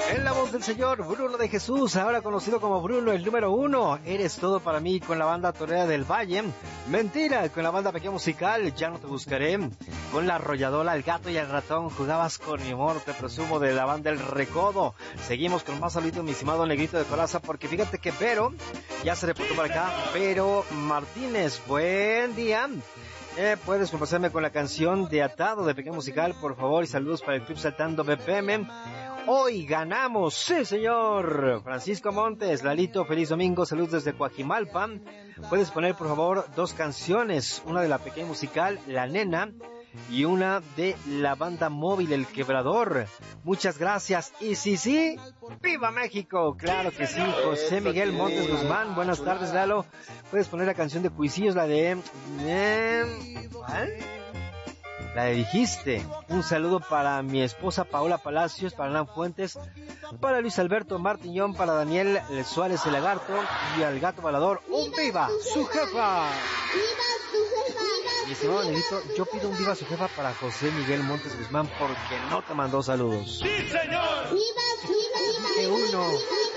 En la voz del señor Bruno de Jesús, ahora conocido como Bruno, el número 1. Eres todo para mí con la banda Torera del Valle. Mentira, con la banda Pequeña Musical, Ya no te buscaré. Con la arrolladora, El gato y el ratón, Jugabas con mi amor, te presumo, de la banda El Recodo. Seguimos con más saluditos, mi estimado Negrito de Coraza, porque fíjate que Vero, ya se reportó por acá, Vero Martínez, buen día. Puedes complacerme con la canción de Atado de Pequeña Musical, por favor, y saludos para el Club Saltando BPM. Hoy ganamos, sí señor. Francisco Montes, Lalito, feliz domingo, saludos desde Coajimalpa. Puedes poner por favor 2 canciones, una de la Pequeña Musical, La Nena, y una de la banda móvil El Quebrador. Muchas gracias. Y sí, ¡viva México! Claro que sí. José Miguel Montes Guzmán, buenas tardes, Lalo. Puedes poner la canción de Cuisillos, la de... La de Dijiste. Un saludo para mi esposa Paola Palacios, para Hernán Fuentes, para Luis Alberto Martiñón, para Daniel Suárez el Lagarto y al Gato Balador. ¡Un viva su jefa! Mi estimado Negrito, yo pido un viva su jefa para José Miguel Montes Guzmán porque no te mandó saludos. ¡Sí, señor! Que uno.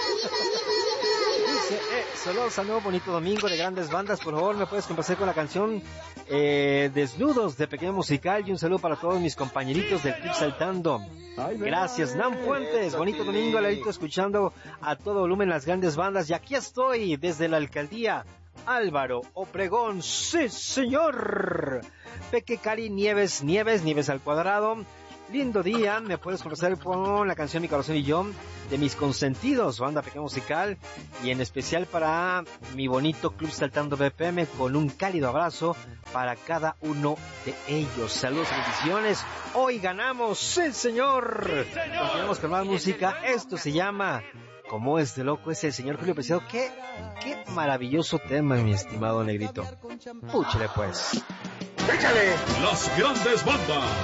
Dice, saludos al nuevo bonito domingo de grandes bandas. Por favor, me puedes complacer con la canción Desnudos de Pequeña Musical, y un saludo para todos mis compañeritos del Club Saltando. Gracias, Nan Fuentes. Bonito domingo, Lalito, escuchando a todo volumen las grandes bandas. Y aquí estoy desde la alcaldía Álvaro Obregón, sí señor. Peque Cari Nieves al cuadrado. Lindo día, me puedes conocer con la canción Mi Corazón y Yo de Mis Consentidos, banda Pequeña Musical, y en especial para mi bonito Club Saltando BPM, con un cálido abrazo para cada uno de ellos. Saludos y bendiciones. Hoy ganamos, sí señor. Sí, señor. Continuamos con más música. Esto se llama Como es de loco, es el señor Julio Preciado. Qué maravilloso tema, mi estimado Negrito. Púchale pues. ¡Échale! Las grandes bandas.